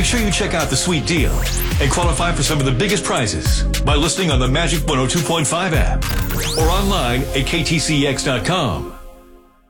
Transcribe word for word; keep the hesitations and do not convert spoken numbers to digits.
make sure you check out the sweet deal and qualify for some of the biggest prizes by listening on the Magic one oh two point five app or online at K T C X dot com.